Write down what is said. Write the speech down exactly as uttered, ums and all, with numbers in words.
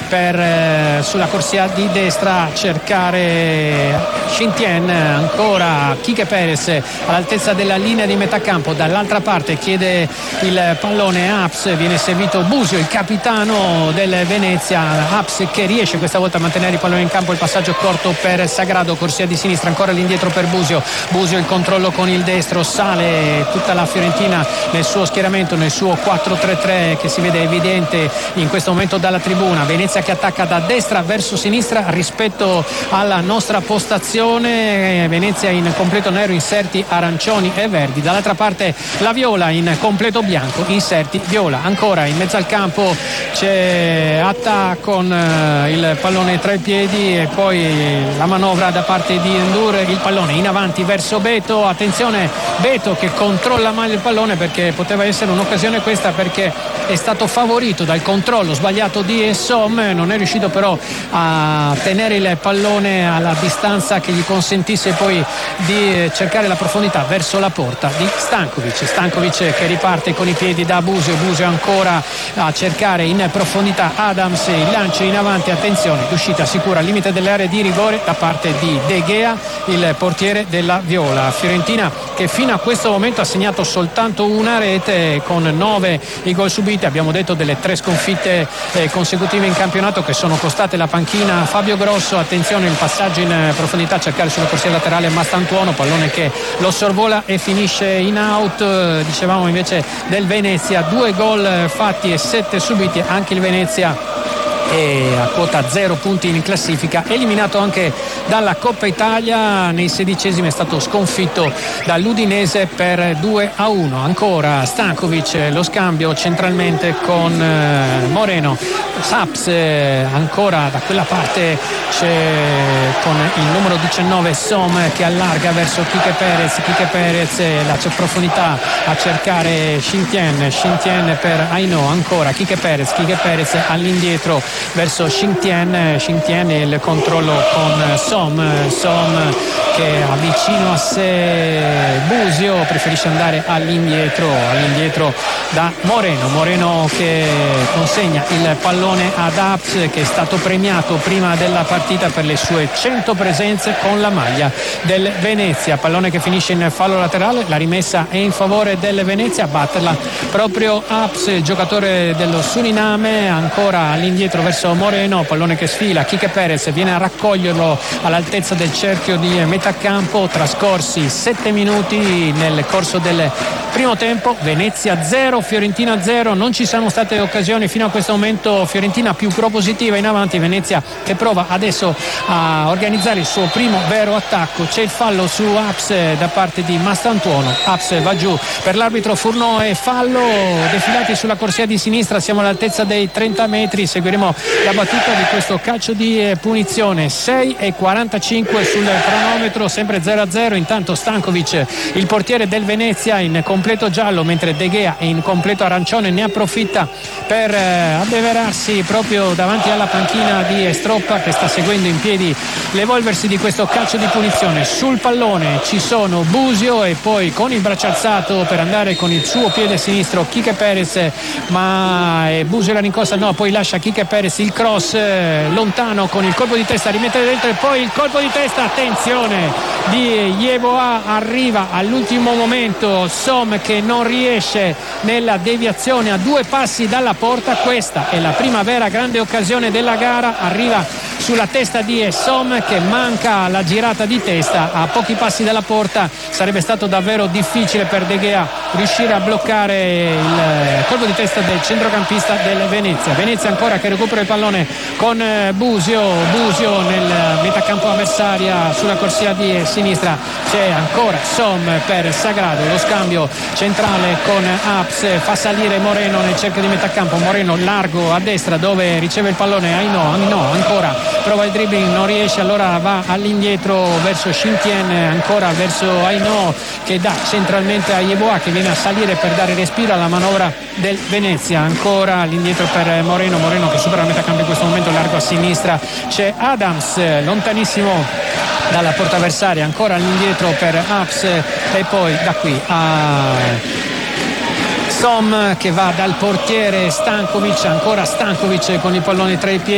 per eh, sulla corsia di destra a cercare Shin-Tien, ancora Quique Perez all'altezza della linea di metà campo, dall'altra parte chiede il pallone Aps, viene servito Busio, il capitano del Venezia. Aps che riesce questa volta a mantenere il pallone in campo, il passaggio corto per Sagrado, corsia di sinistra, ancora all'indietro per Busio. Busio il controllo con il destro, sale tutta la Fiorentina nel suo schieramento, nel suo quattro tre tre che si vede evidente in questo momento dalla tribuna. Venezia che attacca da destra verso sinistra rispetto alla nostra postazione. Venezia in completo nero, inserti arancioni e verdi, dall'altra parte la Viola in completo bianco, inserti viola. Ancora in mezzo al campo c'è Atta con eh, il pallone tra i piedi e poi la manovra da parte di Endur, il pallone in avanti verso Beto, attenzione Beto che controlla male il pallone, perché poteva essere un'occasione questa, perché è stato favorito dal controllo sbagliato di Som, non è riuscito però a tenere il pallone alla distanza che gli consentisse poi di cercare la profondità verso la porta di Stankovic. Stankovic che riparte con i piedi da Busio, Busio ancora a cercare in profondità Adams, il lancio in avanti, attenzione, l'uscita sicura al limite delle aree di rigore da parte di De Gea, il portiere della Viola. Fiorentina che fino a questo momento ha segnato soltanto una rete con nove i gol subiti, abbiamo detto delle tre sconfitte eh, consecutive in campionato che sono costate la panchina a Fabio Grosso. Attenzione il passaggio in profondità a cercare sulla corsia laterale Mastantuono, pallone che lo sorvola e finisce in out. Dicevamo invece del Venezia, due gol fatti e sette subiti, anche il Venezia e a quota zero punti in classifica, eliminato anche dalla Coppa Italia. Nei sedicesimi è stato sconfitto dall'Udinese per due a uno. Ancora Stankovic, lo scambio centralmente con eh, Moreno. Saps eh, ancora da quella parte c'è con il numero diciannove Som che allarga verso Quique Perez. Quique Perez eh, la profondità a cercare Shin-Tien, Shin-Tien per Aino, ancora Quique Perez, Quique Perez all'indietro verso Shin-Tien, Shin-Tien il controllo con Som, Som che ha vicino a sé Busio, preferisce andare all'indietro, all'indietro da Moreno, Moreno che consegna il pallone ad Aps, che è stato premiato prima della partita per le sue cento presenze con la maglia del Venezia. Pallone che finisce in fallo laterale, la rimessa è in favore del Venezia, a batterla proprio Aps, il giocatore dello Suriname, ancora all'indietro verso Moreno, pallone che sfila, Quique Perez viene a raccoglierlo all'altezza del cerchio di metà campo. Trascorsi sette minuti nel corso del primo tempo, Venezia zero, Fiorentina zero, non ci sono state occasioni fino a questo momento. Fiorentina più propositiva in avanti, Venezia che prova adesso a organizzare il suo primo vero attacco. C'è il fallo su Aps da parte di Mastantuono, Aps va giù per l'arbitro Furnò e fallo. Defilati sulla corsia di sinistra, siamo all'altezza dei trenta metri, seguiremo la battuta di questo calcio di punizione. Sei e quarantacinque sul cronometro, sempre zero a zero. Intanto Stankovic, il portiere del Venezia, in completo giallo, mentre De Gea è in completo arancione, ne approfitta per eh, abbeverarsi proprio davanti alla panchina di Stroppa, che sta seguendo in piedi l'evolversi di questo calcio di punizione. Sul pallone ci sono Busio e poi con il braccio alzato per andare con il suo piede sinistro Quique Perez, ma è Busio la rincorsa, no, poi lascia Quique Perez il cross eh, lontano con il colpo di testa, rimettere dentro e poi il colpo di testa, attenzione di Yeboah, arriva all'ultimo momento Som che non riesce nella deviazione a due passi dalla porta. Questa è la prima vera grande occasione della gara, arriva sulla testa di Som che manca la girata di testa a pochi passi dalla porta. Sarebbe stato davvero difficile per De Gea riuscire a bloccare il colpo di testa del centrocampista del Venezia. Venezia ancora che recupera il pallone con Busio, Busio nel metacampo avversaria sulla corsia di sinistra, c'è ancora Som per Sagrado, lo scambio centrale con Aps, fa salire Moreno nel cerchio di metacampo, Moreno largo a destra dove riceve il pallone Aino, Aino ancora prova il dribbling, non riesce, allora va all'indietro verso Shin-Tien, ancora verso Aino che dà centralmente a Yeboah che viene a salire per dare respiro alla manovra del Venezia, ancora all'indietro per Moreno, Moreno che supera il metacampo in questo momento, largo a sinistra c'è Adams lontanissimo dalla porta avversaria, ancora all'indietro per Aps e poi da qui a Som che va dal portiere Stankovic, ancora Stankovic con il pallone tra i piedi.